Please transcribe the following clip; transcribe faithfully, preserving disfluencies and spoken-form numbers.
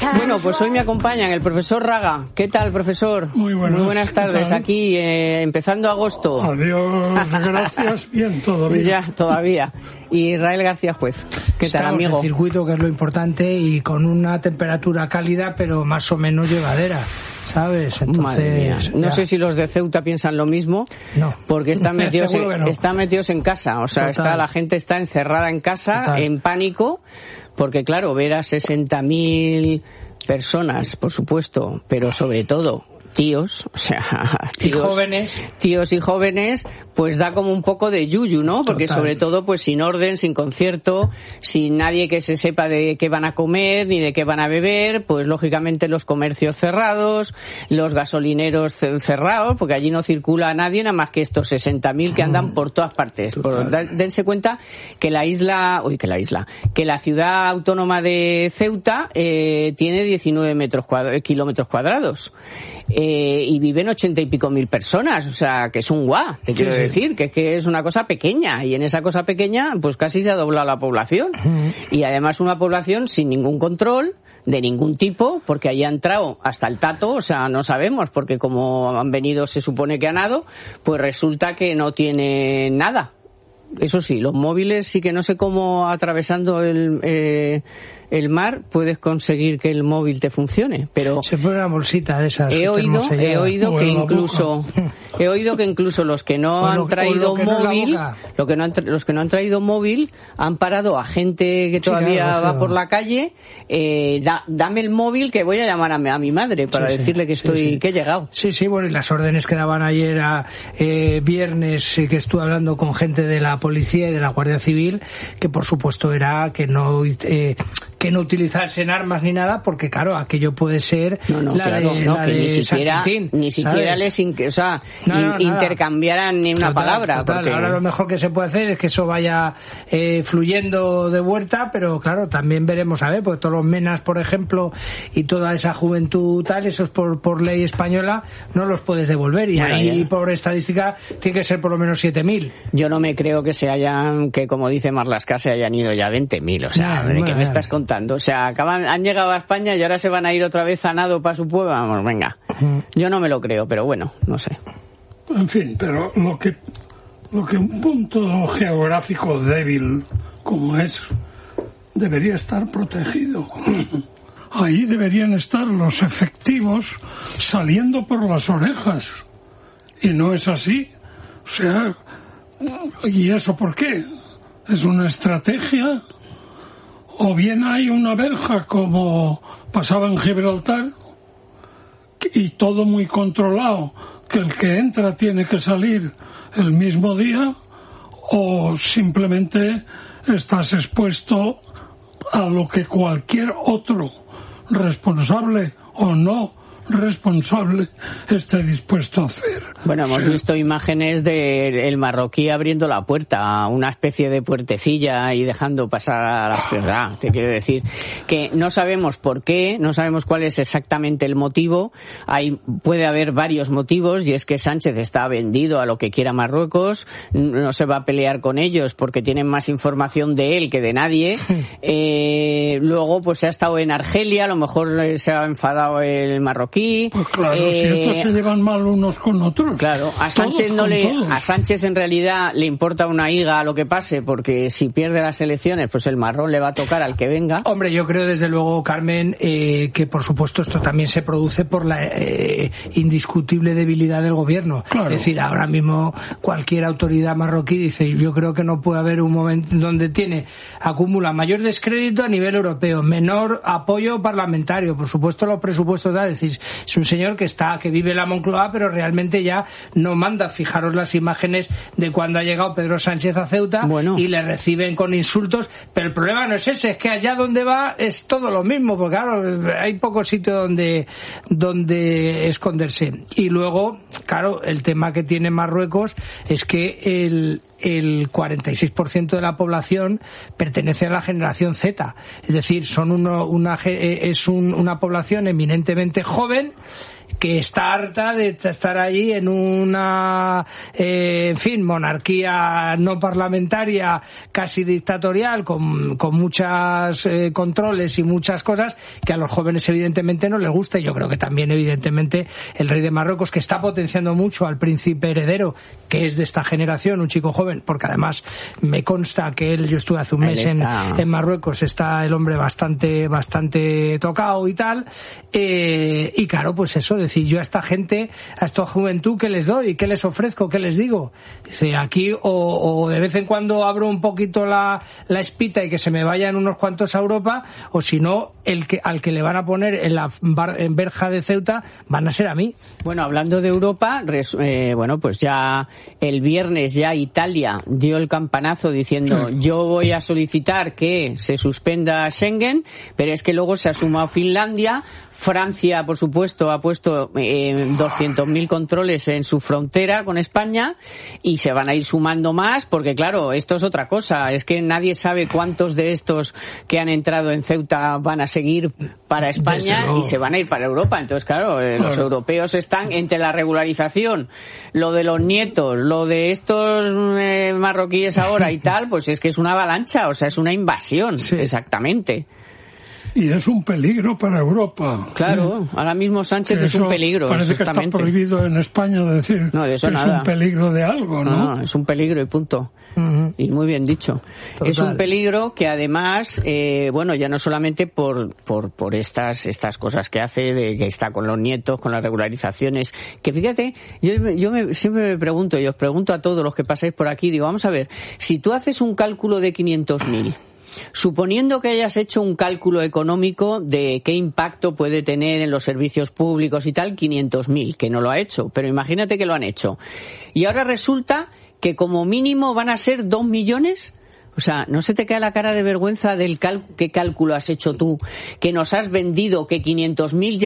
Bueno, pues hoy me acompañan el profesor Raga. ¿Qué tal, profesor? Muy buenas, Muy buenas tardes. Aquí, eh, empezando agosto. Adiós, gracias. Bien, todavía. Ya, todavía. Y Israel García Juez. ¿Qué tal, Estamos amigo? en circuito, que es lo importante, y con una temperatura cálida, pero más o menos llevadera, ¿sabes? Entonces, madre mía. No ya. sé si los de Ceuta piensan lo mismo, no. porque están metidos, en, no. están metidos en casa. O sea, está, la gente está encerrada en casa, Total. en pánico, porque claro, ver a sesenta mil personas, por supuesto, pero sobre todo tíos, o sea, tíos, y jóvenes, tíos y jóvenes, pues da como un poco de yuyu, ¿no? Porque Total. sobre todo, pues sin orden, sin concierto, sin nadie que se sepa de qué van a comer ni de qué van a beber, pues lógicamente los comercios cerrados, los gasolineros cerrados, porque allí no circula nadie, nada más que estos sesenta mil que andan por todas partes. Por, dense cuenta que la isla, uy, que la isla, que la ciudad autónoma de Ceuta eh, tiene diecinueve metros cuadra, kilómetros cuadrados. Eh, y viven ochenta y pico mil personas, o sea, que es un guau, te quiero sí, sí. decir, que, que es una cosa pequeña, y en esa cosa pequeña, pues casi se ha doblado la población, uh-huh. y además una población sin ningún control, de ningún tipo, porque ahí ha entrado hasta el tato, o sea, no sabemos, porque como han venido, se supone que han nado, pues resulta que no tiene nada. Eso sí, los móviles sí que no sé cómo atravesando el... Eh, el mar puedes conseguir que el móvil te funcione, pero se pone una bolsita de esas. He oído, he oído que incluso, he oído que incluso los que no lo, han traído que móvil, no lo que no han, los que no han traído móvil, han parado a gente que todavía sí, claro, va claro. por la calle. Eh, da, dame el móvil que voy a llamar a mi, a mi madre para sí, decirle que sí, estoy, sí. que he llegado. Sí, sí, bueno, y las órdenes que daban ayer a eh, viernes, que estuve hablando con gente de la policía y de la Guardia Civil, que por supuesto era que no eh, que no utilizasen armas ni nada, porque claro, aquello puede ser no, no, la claro, de, no, la que de ni siquiera, Quintín, ni siquiera ¿sabes? les in, o sea, no, no, in, intercambiaran ni una total, palabra. Total. Porque... Ahora lo mejor que se puede hacer es que eso vaya eh, fluyendo de vuelta, pero claro, también veremos a ver, porque todos los menas, por ejemplo, y toda esa juventud tal, esos por, por ley española, no los puedes devolver, y bueno, ahí ya. por estadística tiene que ser por lo menos siete mil. Yo no me creo que se hayan, que como dice Marlaska, se hayan ido ya veinte mil, o sea, no, ¿de bueno, qué me ya. estás contando? O sea, acaban, han llegado a España y ahora se van a ir otra vez a nado para su pueblo, vamos, venga. Yo no me lo creo, pero bueno, no sé. En fin, pero lo que, lo que un punto geográfico débil como es, debería estar protegido. Ahí deberían estar los efectivos saliendo por las orejas. Y no es así. O sea, ¿y eso por qué? ¿Es una estrategia? ¿O bien hay una verja como pasaba en Gibraltar y todo muy controlado, que el que entra tiene que salir el mismo día? ¿O simplemente estás expuesto a lo que cualquier otro responsable o no responsable esté dispuesto a hacer? Bueno, hemos sí. visto imágenes de el marroquí abriendo la puerta, una especie de puertecilla y dejando pasar a la ciudad. Te quiero decir que no sabemos por qué, no sabemos cuál es exactamente el motivo. Hay, puede haber varios motivos, y es que Sánchez está vendido a lo que quiera Marruecos, no se va a pelear con ellos porque tienen más información de él que de nadie. Eh, luego, pues se ha estado en Argelia, a lo mejor se ha enfadado el marroquí. Pues claro, eh, si estos se llevan mal unos con otros. Claro, a Sánchez no le, todos. a Sánchez en realidad le importa una higa lo que pase, porque si pierde las elecciones, pues el marrón le va a tocar al que venga. Hombre, yo creo desde luego, Carmen, eh, que por supuesto esto también se produce por la eh, indiscutible debilidad del gobierno. Claro. Es decir, ahora mismo cualquier autoridad marroquí dice, yo creo que no puede haber un momento donde tiene, acumula mayor descrédito a nivel europeo, menor apoyo parlamentario, por supuesto los presupuestos, es decir, es un señor que está, que vive en la Moncloa, pero realmente ya no manda. Fijaros las imágenes de cuando ha llegado Pedro Sánchez a Ceuta, bueno. y le reciben con insultos, pero el problema no es ese, es que allá donde va es todo lo mismo, porque claro, hay poco sitio donde, donde esconderse. Y luego, claro, el tema que tiene Marruecos es que el el cuarenta y seis por ciento de la población pertenece a la generación Z, es decir, son uno, una, es un, una población eminentemente joven que está harta de estar allí en una, eh, en fin, monarquía no parlamentaria, casi dictatorial, con, con muchos eh, controles y muchas cosas que a los jóvenes evidentemente no les gusta. Y yo creo que también evidentemente el rey de Marruecos, que está potenciando mucho al príncipe heredero, que es de esta generación, un chico joven, porque además me consta que él, yo estuve hace un mes en, en Marruecos, está el hombre bastante, bastante tocado y tal, eh, y claro, pues eso, decir, yo a esta gente, a esta juventud, ¿qué les doy? ¿Qué les ofrezco? ¿Qué les digo? Dice, aquí o, o de vez en cuando abro un poquito la, la espita y que se me vayan unos cuantos a Europa, o si no, el que, al que le van a poner en la bar, en verja de Ceuta van a ser a mí. Bueno, hablando de Europa, res, eh, bueno, pues ya el viernes ya Italia dio el campanazo diciendo sí. yo voy a solicitar que se suspenda Schengen, pero es que luego se ha sumado Finlandia. Francia, por supuesto, ha puesto eh, doscientos mil controles en su frontera con España y se van a ir sumando más porque, claro, esto es otra cosa. Es que nadie sabe cuántos de estos que han entrado en Ceuta van a seguir para España y se van a ir para Europa. Entonces, claro, eh, los europeos están entre la regularización, lo de los nietos, lo de estos eh, marroquíes ahora y tal, pues es que es una avalancha, o sea, es una invasión, sí. exactamente. Y es un peligro para Europa. Claro, ¿eh? Ahora mismo Sánchez es un peligro. Parece que está prohibido en España decir no, de eso que nada. es un peligro de algo, ¿no? No, no es un peligro y punto. Uh-huh. Y muy bien dicho. Total. Es un peligro que además, eh, bueno, ya no solamente por por por estas estas cosas que hace, de que está con los nietos, con las regularizaciones, que fíjate, yo, yo me, siempre me pregunto, y os pregunto a todos los que pasáis por aquí, digo, vamos a ver, si tú haces un cálculo de quinientos mil, suponiendo que hayas hecho un cálculo económico de qué impacto puede tener en los servicios públicos y tal, quinientos mil, que no lo ha hecho, pero imagínate que lo han hecho. Y ahora resulta que como mínimo van a ser dos millones. O sea, ¿no se te cae la cara de vergüenza del cal- qué cálculo has hecho tú? Que nos has vendido que quinientos mil